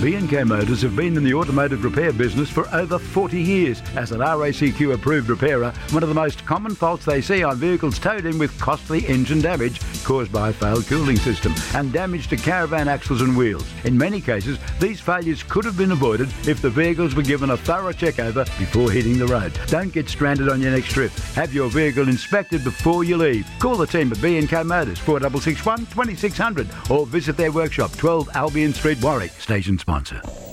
B&K Motors have been in the automotive repair business for over 40 years. As an RACQ approved repairer, one of the most common faults they see are vehicles towed in with costly engine damage caused by a failed cooling system and damage to caravan axles and wheels. In many cases, these failures could have been avoided if the vehicles were given a thorough check over before hitting the road. Don't get stranded on your next trip. Have your vehicle inspected before you leave. Call the team at B&K Motors 4661 2600 or visit their workshop 12 Albion Street, Warwick. Station sponsor.